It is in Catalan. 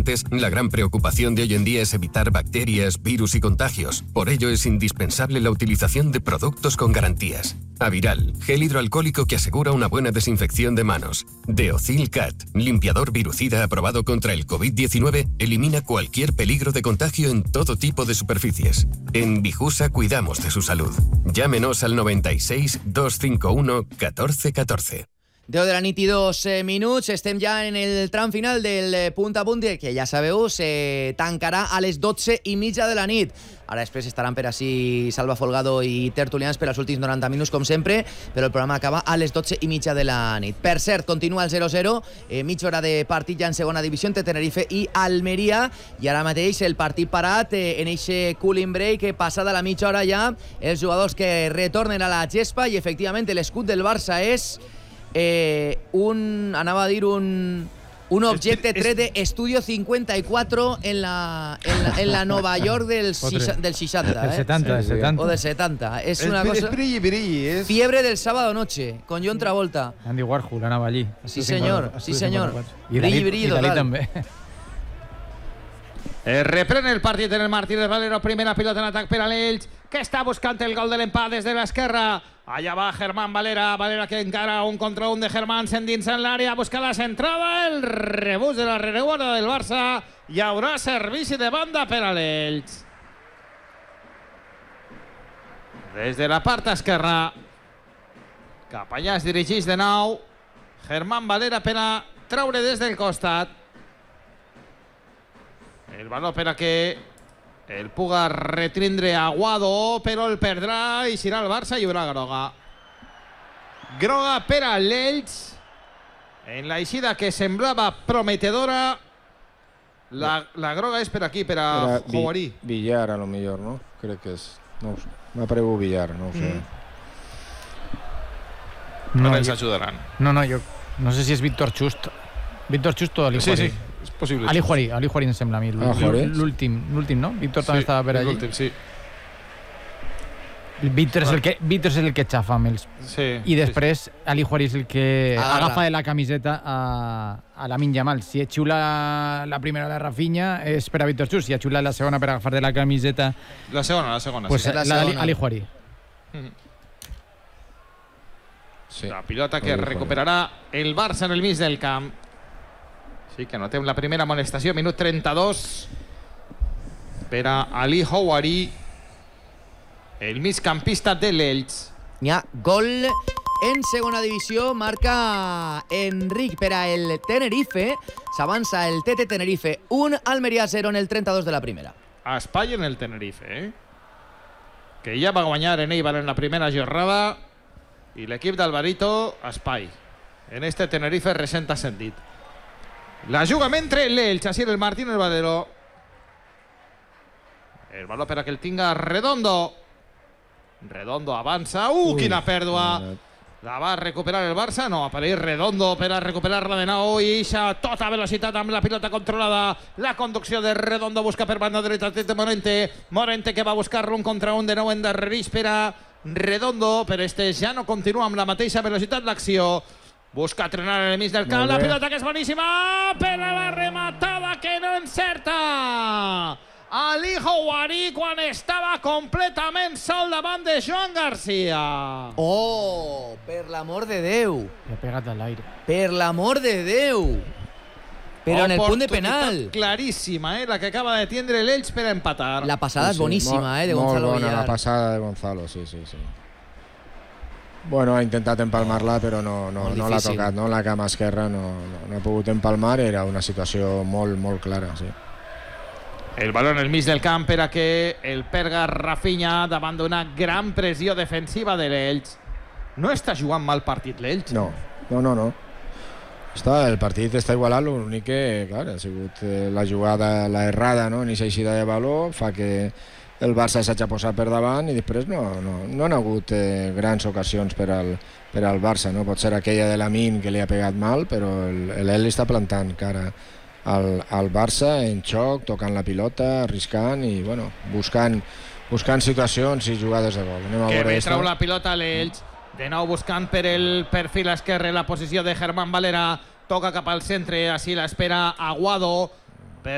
deportes, la gran preocupación de hoy en día es evitar bacterias, virus y contagios. Por ello es indispensable la utilización de productos con garantías. Aviral, gel hidroalcohólico que asegura una buena desinfección de manos. Deocil Cat, limpiador virucida aprobado contra el COVID-19, elimina cualquier peligro de contagio en todo tipo de superficies. En Bijusa cuidamos de su salud. Llámenos al 96 251 1414. 10 de la nit i 2 minuts, estem ja en el tram final del punt a punt, que ja sabeu, se tancarà a les 12:30 de la nit. Ara després estaran per així Salva Folgado i tertulians per als últims 90 minuts, com sempre, però el programa acaba a les 12:30 de la nit. Per cert, continua el 0-0, mitja hora de partit ja en segona divisió entre Tenerife i Almeria, i ara mateix el partit parat en eixe cooling break, passada la mitja hora ja, els jugadors que retornen a la gespa, i efectivament l'escut del Barça és un objecte tret de Estudio 54 en la Nova York del 60, del 70. O del 70. És una cosa... Es brilli, es... Fiebre del sábado noche, con John Travolta. Andy Warhol anava allí. Sí, senyor. I Dalí també. Reprèn el partit en el Martínez Valero, primera pilota en atac per a l'Elx, que està buscant el gol de l'empat des de l'esquerra. Allà va Germán Valera, Valera que encara un contra un de Germán, s'endinsa en l'àrea, busca la centrada, el rebús de la rereguarda del Barça, hi haurà servici de banda per a l'Elx. Des de la part esquerra, cap allà es dirigeix de nou, Germán Valera per a traure des del costat. El baló per a que el puga retrindre Aguado, però el perdrà i serà el Barça i hi haurà groga. Groga per a l'Elx. En la eixida que semblava prometedora, la groga és per aquí, per a Houari. Villar, a lo millor, no? Crec que és... No ho sé. M'ha prevut Villar, no ho sé. No ens ajudaran. No, jo no sé si és Víctor Chust. Víctor Chust o Ali Houari. Sí. És possible. Ali Houari em sembla a mi. L'últim, no? Víctor també estava per allí. L'últim, sí. Víctor és el que xafa amb ells. Sí. I després Ali Houari és el que agafa de la camiseta a Lamine Yamal. Si xiula la primera de Rafinha és per a Víctor Chust. Si xiula la segona per agafar de la camiseta... La segona, pues sí. Ali Houari. Sí. La pilota que recuperarà el Barça en el mig del camp. Sí, que notem la primera amonestació, minut 32 per a Ali Houari, el migcampista de l'Elx. N'hi ha gol en segona divisió, marca Enric per a el Tenerife, s'avança el TT Tenerife 1, Almeria 0 en el 32 de la primera. Espai en el Tenerife, que ja va guanyar en Eibar en la primera jornada, i l'equip d'Alvarito, espai. En este Tenerife recent ascendit. La juga mentre l'Elx, així el Martínez Valero. El baló per a que el tinga Redondo. Redondo avança. Quina pèrdua. La va recuperar el Barça. No, apareix Redondo per a recuperar-la de nou. I eixa tota velocitat amb la pilota controlada. La conducció de Redondo busca per banda dreta de Morente. Morente que va buscar-lo un contra un de nou endarrereix per a Redondo. Però este ja no continua amb la mateixa velocitat l'acció. Busca trenar en el mig del camp, la pilota que és boníssima, però la rematada que no encerta. Ali Houari quan estava completament sol davant de Joan Garcia. Oh, per l'amor de Déu. Le ha pegat a l'aire. Per l'amor de Déu. Però en el punt de penal. Claríssima, la que acaba de tindre l'Elx per empatar. La passada és boníssima, de Gonzalo Villar. Molt bona la passada de Gonzalo, sí. Bueno, ha intentat empalmar-la, però no l'ha tocat, no? La cama esquerra no ha pogut empalmar, era una situació molt clara, sí. El baló en el mig del camp per a que el perga Rafinha davant d'una gran pressió defensiva de l'Elx. No està jugant mal partit l'Elx? No. El partit està igualat, l'únic que, clar, ha sigut la jugada, la errada, no? En aquesta eixida de baló fa que el Barça s'hagi posat per davant i després no han hagut grans ocasions per al Barça, no? Pot ser aquella de Lamine que li ha pegat mal, però l'Elx està plantant cara al Barça en xoc, tocant la pilota, arriscant i bueno, buscant situacions i jugades de gol. Que bé trau la pilota l'Elx, de nou buscant per el perfil esquerre la posició de Germán Valera, toca cap al centre, així l'espera Aguado,